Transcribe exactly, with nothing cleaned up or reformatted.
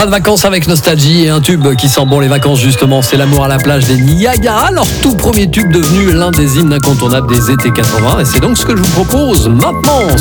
Pas de vacances avec nostalgie et un tube qui sent bon les vacances justement, c'est L'amour à la plage des Niagara, leur tout premier tube devenu l'un des hymnes incontournables des étés quatre-vingts et c'est donc ce que je vous propose maintenant